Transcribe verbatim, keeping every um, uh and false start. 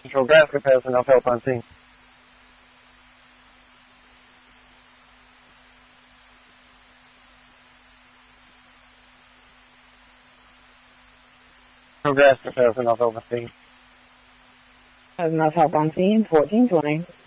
Central Gas Group has enough help on scene. Central Gas Group has enough help on scene. Has enough help on scene, fourteen twenty.